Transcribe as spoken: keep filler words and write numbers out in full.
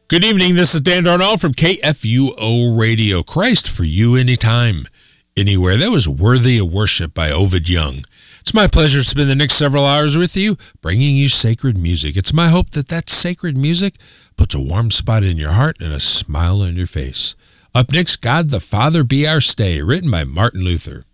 Good evening, this is Dan Darnell from K F U O Radio. Christ for you anytime, anywhere. That was Worthy of Worship by Ovid Young. It's my pleasure to spend the next several hours with you, bringing you sacred music. It's my hope that that sacred music puts a warm spot in your heart and a smile on your face. Up next, God the Father Be Our Stay, written by Martin Luther.